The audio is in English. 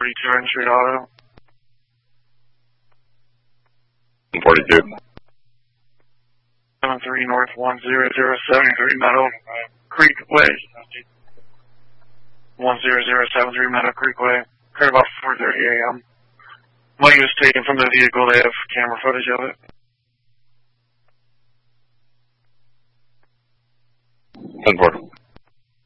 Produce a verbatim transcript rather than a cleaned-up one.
forty-two Ridge Street Auto. forty-two. seven three North one zero zero seven three Meadow Creek Way. one zero zero seven three Meadow Creek Way. Occurred about four thirty a m Money was taken from the vehicle. They have camera footage of it. ten four.